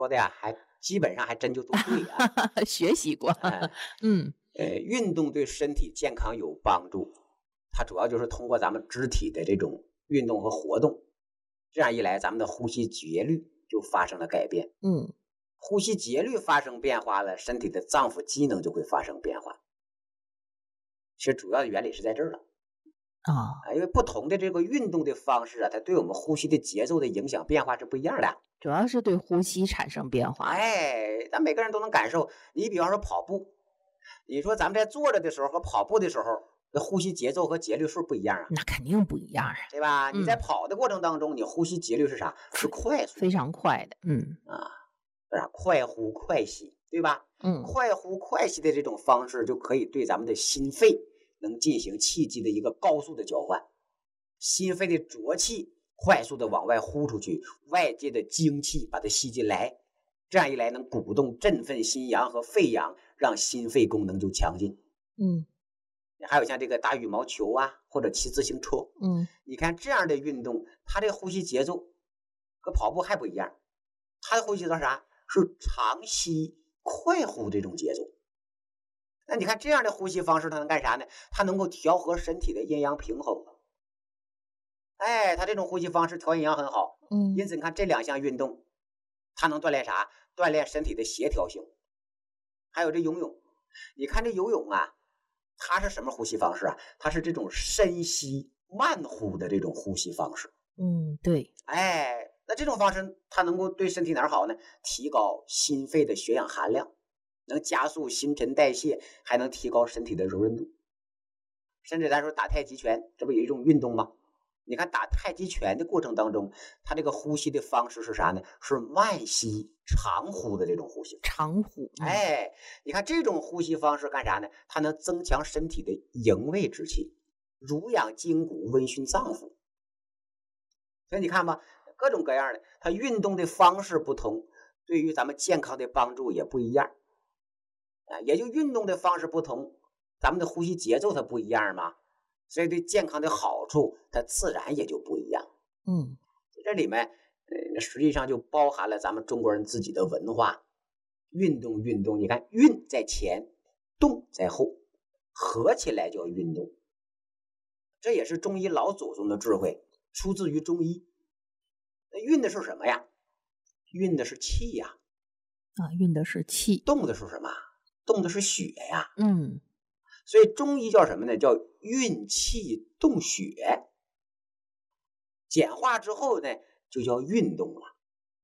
说的呀，还基本上还真就都对啊。 学习过。嗯运动对身体健康有帮助，它主要就是通过咱们肢体的这种运动和活动，这样一来，咱们的呼吸节律就发生了改变。 嗯呼吸节律发生变化了，身体的脏腑机能就会发生变化。其实主要的原理是在这儿了啊， 因为不同的这个运动的方式啊，它对我们呼吸的节奏的影响变化是不一样的。 主要是对呼吸产生变化。 咱每个人都能感受。你比方说跑步，你说咱们在坐着的时候和跑步的时候，那呼吸节奏和节律是不是不一样啊？ 那肯定不一样啊， 对吧？你在跑的过程当中，你呼吸节律是啥？是快速， 非常快的。 快呼快吸，对吧？ 嗯快呼快吸的这种方式就可以对咱们的心肺能进行气机的一个高速的交换，心肺的浊气快速的往外呼出去，外界的精气把它吸进来，这样一来能鼓动振奋心阳和肺阳，让心肺功能就强劲。还有像这个打羽毛球啊，或者骑自行车，你看这样的运动，它这个呼吸节奏和跑步还不一样，它的呼吸节奏是啥？是长吸快呼这种节奏。那你看这样的呼吸方式，它能干啥呢？它能够调和身体的阴阳平衡。它这种呼吸方式调阴阳很好。因此你看这两项运动，它能锻炼啥？锻炼身体的协调性。还有这游泳，你看这游泳啊，它是什么呼吸方式啊？它是这种深吸慢呼的这种呼吸方式。 对。 那这种方式它能够对身体哪儿好呢？提高心肺的血氧含量，能加速新陈代谢，还能提高身体的柔韧度。甚至咱说打太极拳，这不有一种运动吗？你看打太极拳的过程当中，它这个呼吸的方式是啥呢？是慢吸长呼的这种呼吸。 长呼。 你看这种呼吸方式干啥呢？它能增强身体的营卫之气，濡养筋骨，温煦脏腑。所以你看吧，各种各样的，它运动的方式不同，对于咱们健康的帮助也不一样也就运动的方式不同，咱们的呼吸节奏它不一样嘛，所以对健康的好处它自然也就不一样。这里面实际上就包含了咱们中国人自己的文化。运动，你看运在前，动在后，合起来叫运动。这也是中医老祖宗的智慧，出自于中医。那运的是什么呀？运的是气呀。 运的是气。 动的是什么？动的是血呀。所以中医叫什么呢？叫运气动血。简化之后呢，就叫运动了。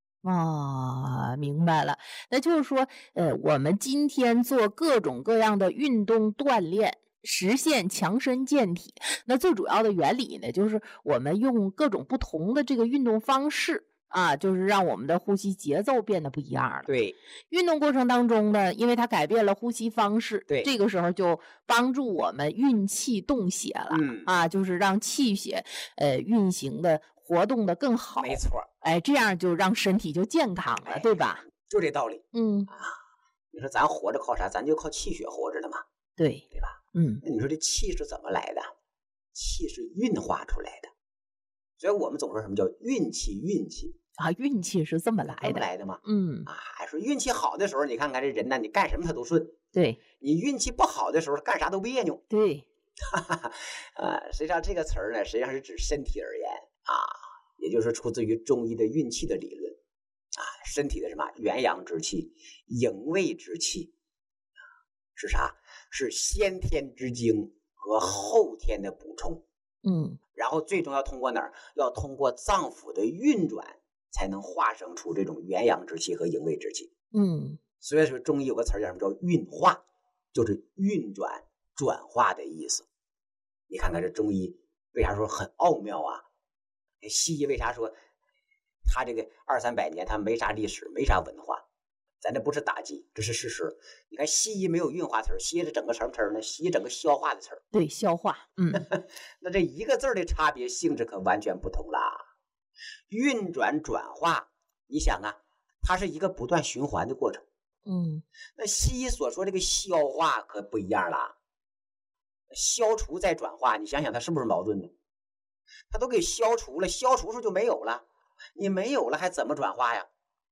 明白了。那就是说，我们今天做各种各样的运动锻炼，实现强身健体，那最主要的原理呢，就是我们用各种不同的这个运动方式就是让我们的呼吸节奏变得不一样了。 对， 运动过程当中呢，因为它改变了呼吸方式， 对， 这个时候就帮助我们运气动血了。就是让气血运行的活动的更好。 没错。 这样就让身体就健康了，对吧？ 就这道理。你说咱活着靠啥？咱就靠气血活着的嘛。 对吧？那你说这气是怎么来的？气是运化出来的。所以我们总说什么叫运气？运气是这么来的嘛。说运气好的时候，你看看这人呢，你干什么他都顺。 对。 你运气不好的时候，干啥都别扭。 对。 实际上这个词儿呢，实际上是指身体而言也就是出自于中医的运气的理论身体的什么元阳之气、营卫之气是啥？是先天之精和后天的补充。然后最终要通过哪儿？要通过脏腑的运转，才能化生出这种元阳之气和营卫之气。所以说中医有个词叫什么？叫运化，就是运转、转化的意思。你看看这中医为啥说很奥妙西医为啥说他这个200-300年他没啥历史，没啥文化？咱这不是打击，这是事实。你看西医没有运化词儿，西医是整个什么词儿呢？西医整个消化的词儿。 对，消化。 那这一个字的差别性质可完全不同啦。运转转化，你想它是一个不断循环的过程。那西医所说这个消化可不一样啦。消除再转化，你想想它是不是矛盾呢？它都给消除了，消除时就没有了，你没有了还怎么转化呀？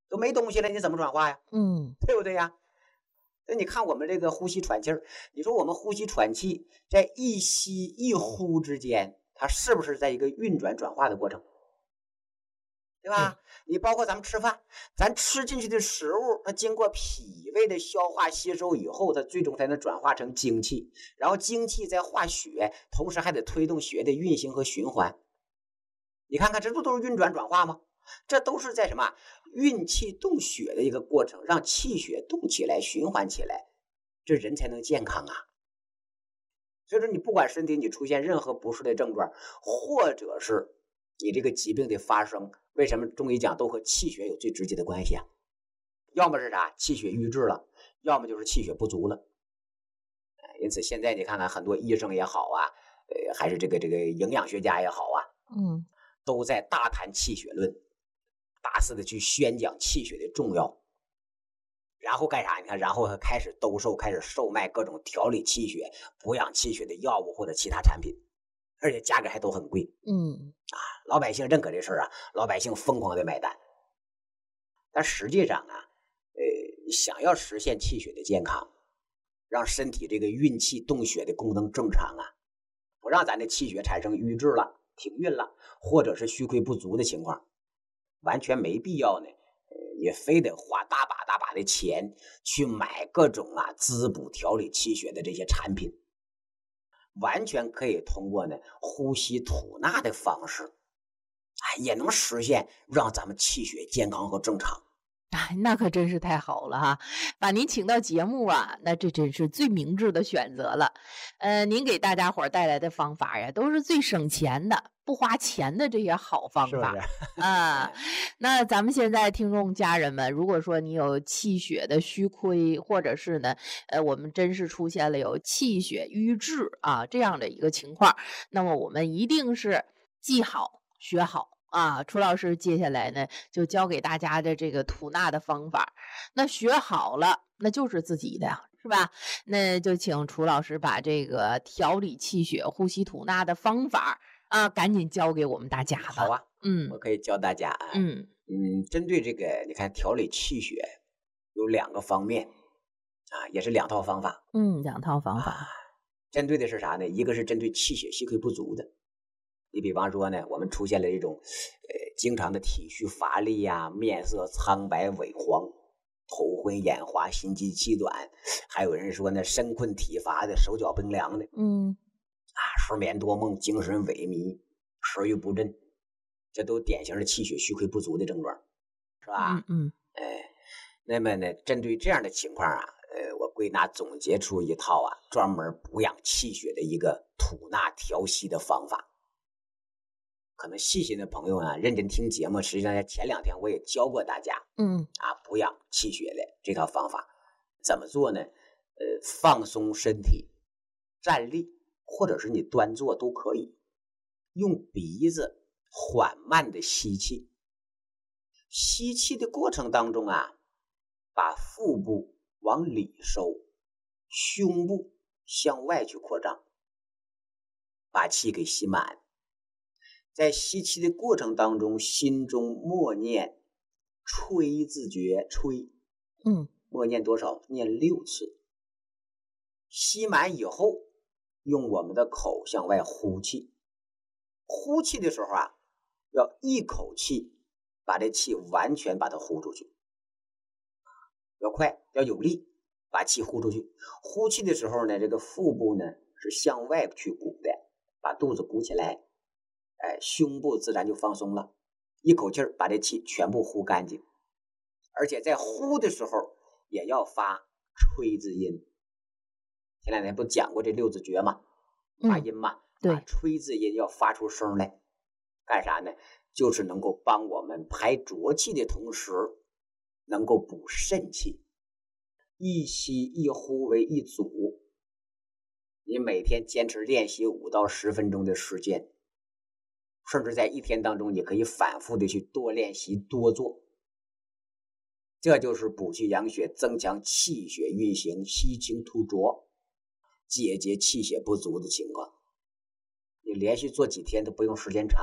都没东西了，你怎么转化呀？对不对呀？那你看我们这个呼吸喘气儿，你说我们呼吸喘气在一吸一呼之间，它是不是在一个运转转化的过程？对吧？你包括咱们吃饭，咱吃进去的食物，它经过脾胃的消化吸收以后，它最终才能转化成精气，然后精气再化血，同时还得推动血的运行和循环。你看看，这不都是运转转化吗？这都是在什么运气动血的一个过程，让气血动起来，循环起来，这人才能健康啊。所以说，你不管身体你出现任何不适的症状，或者是你这个疾病的发生，为什么中医讲都和气血有最直接的关系啊？要么是啥，气血瘀滞了，要么就是气血不足了。因此现在你看看很多医生也好啊，还是这个营养学家也好啊，都在大谈气血论，大肆的去宣讲气血的重要。然后干啥？你看，然后开始开始售卖各种调理气血、补养气血的药物或者其他产品，而且价格还都很贵。老百姓认可这事儿啊，老百姓疯狂的买单。但实际上啊，想要实现气血的健康，让身体这个运气动血的功能正常啊，不让咱的气血产生瘀滞了、停运了，或者是虚亏不足的情况，完全没必要呢。也非得花大把的钱去买各种滋补调理气血的这些产品，完全可以通过呢呼吸吐纳的方式，也能实现让咱们气血健康和正常。 那可真是太好了哈！把您请到节目啊，那这真是最明智的选择了。您给大家伙带来的方法呀，都是最省钱的、不花钱的这些好方法啊。那咱们现在听众家人们，如果说你有气血的虚亏，或者是呢，我们真是出现了有气血瘀滞啊这样的一个情况，那么我们一定是记好、学好。楚老师接下来呢就教给大家的这个吐纳的方法，那学好了那就是自己的，是吧？那就请楚老师把这个调理气血、呼吸吐纳的方法赶紧教给我们大家吧。 好啊，我可以教大家啊。针对这个，你看调理气血有2个方面也是2套方法。 2套方法。 针对的是啥呢？一个是针对气血虚亏不足的。你比方说呢，我们出现了这种经常的体虚乏力呀，面色苍白萎黄，头昏眼花，心悸气短，还有人说呢身困体乏的，手脚冰凉的，失眠多梦，精神萎靡，食欲不振，这都典型的气血虚亏不足的症状，是吧？那么呢，针对这样的情况我归纳总结出一套专门补养气血的一个吐纳调息的方法。可能细心的朋友认真听节目，实际上在前2天我也教过大家，补养气血的这套方法怎么做呢？放松身体，站立或者是你端坐都可以，用鼻子缓慢的吸气，吸气的过程当中把腹部往里收，胸部向外去扩张，把气给吸满。在吸气的过程当中，心中默念吹字诀，吹，默念多少？念6次。吸满以后，用我们的口向外呼气。呼气的时候要一口气把这气完全把它呼出去，要快，要有力，把气呼出去。呼气的时候呢，这个腹部呢是向外去鼓的，把肚子鼓起来。胸部自然就放松了，一口气把这气全部呼干净，而且在呼的时候也要发吹字音。前2天不讲过这6字诀吗？发音嘛， 对， 吹字音要发出声来，干啥呢？就是能够帮我们排浊气的同时，能够补肾气。一吸一呼为一组，你每天坚持练习5到10分钟的时间。甚至在1天当中，你可以反复的去多练习多做，这就是补气养血，增强气血运行，吸清吐浊，解决气血不足的情况。你连续做几天都不用时间长，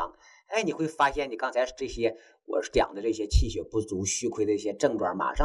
哎，你会发现你刚才这些我讲的这些气血不足、虚亏的一些症状，马上